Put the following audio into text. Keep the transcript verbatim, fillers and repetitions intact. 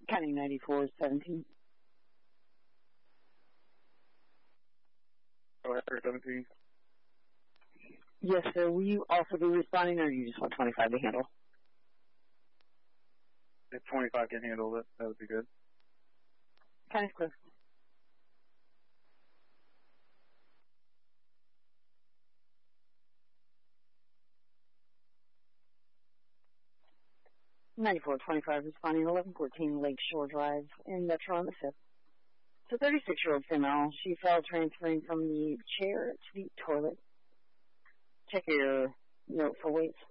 County ninety-four seventeen. Go ahead, seventeen. Yes, sir. Will you also be responding, or do you just want twenty-five to handle? If twenty-five can handle it, that would be good. County's clear. ninety-four twenty-five responding, eleven fourteen Lakeshore Drive in Metro on the fifth. It's a thirty-six-year-old female. She fell transferring from the chair to the toilet. Check your note for weights.